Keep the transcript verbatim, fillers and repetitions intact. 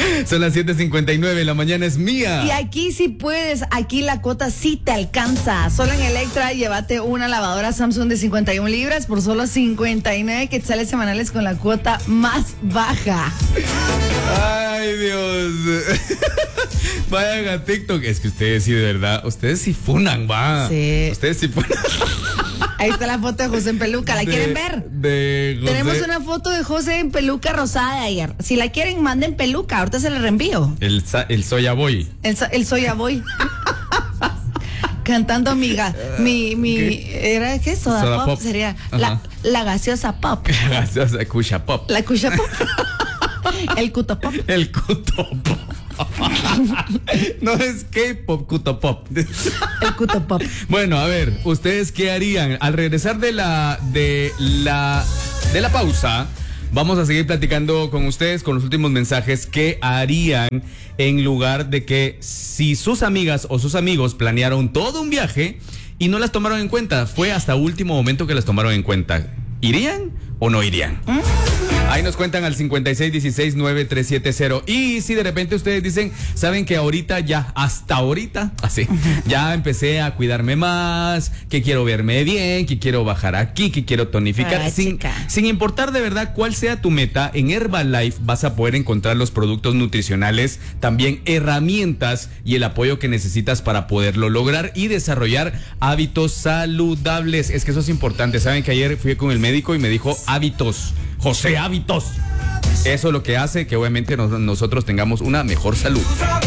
Son las siete cincuenta y nueve, la mañana es mía. Y aquí sí puedes, aquí la cuota sí te alcanza. Solo en Electra, llévate una lavadora Samsung de cincuenta y una libras por solo cincuenta y nueve quetzales semanales con la cuota más baja. Ay, Dios. Vayan a TikTok. Es que ustedes sí, de verdad, ustedes sí funan, va. Sí. Ustedes sí funan. Ahí está la foto de José en peluca. ¿La de, quieren ver? De José. Tenemos una foto de José en peluca rosada de ayer. Si la quieren, manden peluca. Ahorita se la reenvío. El, el Soya Boy. El, el Soya Boy. Cantando mi, mi, mi ¿Qué? ¿Era qué? Soda, Soda pop, pop. Sería la, la gaseosa pop. La gaseosa Kusha Pop. La Kusha Pop. El Kuto Pop. El Kuto Pop. No es K-pop, Kuto Pop. El Kuto Pop. Bueno, a ver, ¿ustedes qué harían? Al regresar de la, de la, de la pausa, vamos a seguir platicando con ustedes con los últimos mensajes. ¿Qué harían en lugar de que si sus amigas o sus amigos planearon todo un viaje y no las tomaron en cuenta? Fue hasta último momento que las tomaron en cuenta. ¿Irían o no irían? ¿Mm? Ahí nos cuentan al cincuenta y seis dieciséis nueve tres siete cero. Y si de repente ustedes dicen, saben que ahorita ya, hasta ahorita, así, ya empecé a cuidarme más, que quiero verme bien, que quiero bajar aquí, que quiero tonificar. Ay, sin, sin importar de verdad cuál sea tu meta, en Herbalife vas a poder encontrar los productos nutricionales, también herramientas y el apoyo que necesitas para poderlo lograr y desarrollar hábitos saludables. Es que eso es importante. Saben que ayer fui con el médico y me dijo hábitos. José, hábitos. Eso es lo que hace que obviamente nos, nosotros tengamos una mejor salud.